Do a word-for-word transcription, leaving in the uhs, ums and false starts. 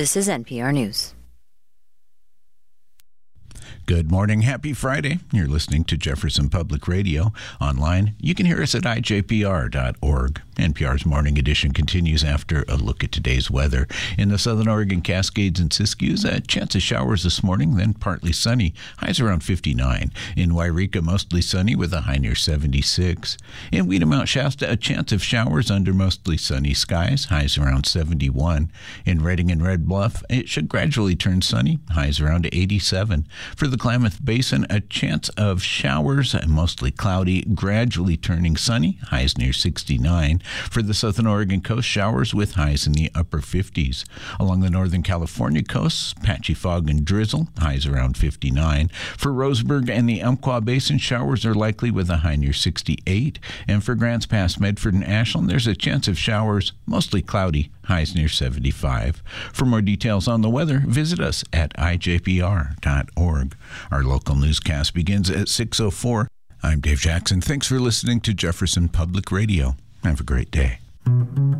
This is N P R News. Good morning. Happy Friday. You're listening to Jefferson Public Radio. Online, you can hear us at I J P R dot org. N P R's Morning Edition continues after a look at today's weather. In the Southern Oregon Cascades and Siskiyous, a chance of showers this morning, then partly sunny. Highs around fifty-nine. In Wairika, mostly sunny with a high near seventy-six. In Weeda Mount Shasta, a chance of showers under mostly sunny skies. Highs around seventy-one. In Redding and Red Bluff, it should gradually turn sunny. Highs around eighty-seven. For the Klamath Basin, a chance of showers, mostly cloudy, gradually turning sunny, highs near sixty-nine. For the Southern Oregon coast, showers with highs in the upper fifties. Along the Northern California coast, patchy fog and drizzle, highs around fifty-nine. For Roseburg and the Umpqua Basin, showers are likely with a high near sixty-eight. And for Grants Pass, Medford, and Ashland, there's a chance of showers, mostly cloudy, highs near seventy-five. For more details on the weather, visit us at I J P R dot org. Our local newscast begins at six oh four. I'm Dave Jackson. Thanks for listening to Jefferson Public Radio. Have a great day.